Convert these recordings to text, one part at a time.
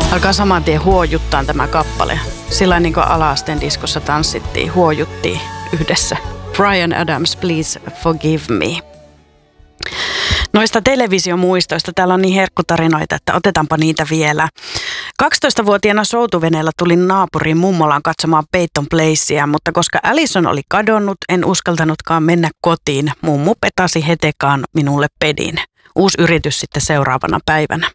Alkaa saman tien huojuttaa tämä kappale. Sillä niin kuin ala-asteen diskossa tanssittiin, huojuttiin yhdessä. Bryan Adams, Please Forgive Me. Noista televisiomuistoista täällä on niin herkkutarinoita, että otetaanpa niitä vielä. 12-vuotiaana soutuveneellä tulin naapuriin mummolaan katsomaan Peyton Placea, mutta koska Allison oli kadonnut, en uskaltanutkaan mennä kotiin. Mummu petasi hetekaan minulle pedin. Uusi yritys sitten seuraavana päivänä.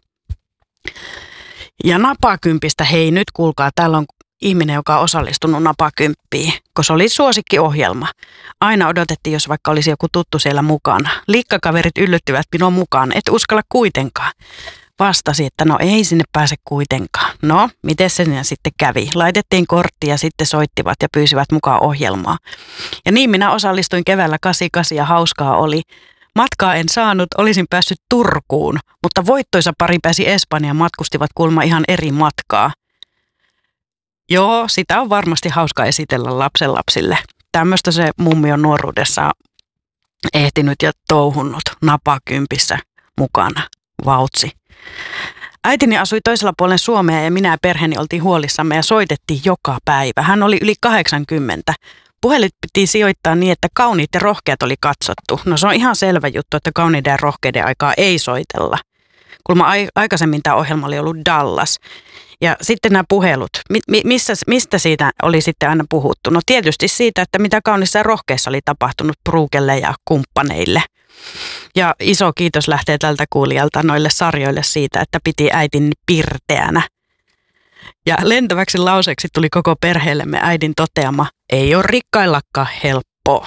Ja napakympistä, hei nyt kuulkaa, täällä on ihminen, joka on osallistunut napakymppiin, koska se oli suosikkiohjelma. Aina odotettiin, jos vaikka olisi joku tuttu siellä mukana. Liikkakaverit yllyttivät minua mukaan, et uskalla kuitenkaan. Vastasi, että no ei sinne pääse kuitenkaan. No, miten se sitten kävi? Laitettiin kortti ja sitten soittivat ja pyysivät mukaan ohjelmaa. Ja niin minä osallistuin keväällä 88 ja hauskaa oli. Matkaa en saanut, olisin päässyt Turkuun, mutta voittoisa pari pääsi Espanjaan, matkustivat kuulemma ihan eri matkaa. Joo, sitä on varmasti hauska esitellä lapsenlapsille. Tämmöistä se mummi on nuoruudessa ehtinyt ja touhunnut napakympissä mukana. Vautsi. Äitini asui toisella puolen Suomea ja minä ja perheeni oltiin huolissamme ja soitettiin joka päivä. Hän oli yli 80. Puhelit piti sijoittaa niin, että kauniit ja rohkeat oli katsottu. No se on ihan selvä juttu, että kauniiden ja rohkeiden aikaa ei soitella. Kuulemma aikaisemmin tämä ohjelma oli ollut Dallas. Ja sitten nämä puhelut, mistä siitä oli sitten aina puhuttu? No tietysti siitä, että mitä kaunissa ja rohkeissa oli tapahtunut Brukelle ja kumppaneille. Ja iso kiitos lähtee tältä kuulijalta noille sarjoille siitä, että piti äitin pirteänä. Ja lentäväksi lauseeksi tuli koko perheellemme äidin toteama, ei ole rikkaillakaan helppoa.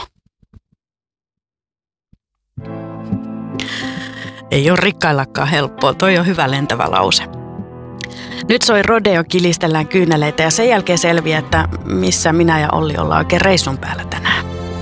Ei ole rikkaillakaan helppoa, toi on hyvä lentävä lause. Nyt soi rodeo, kilistellään kyyneleitä ja sen jälkeen selviää, että missä minä ja Olli ollaan oikein reissun päällä tänään.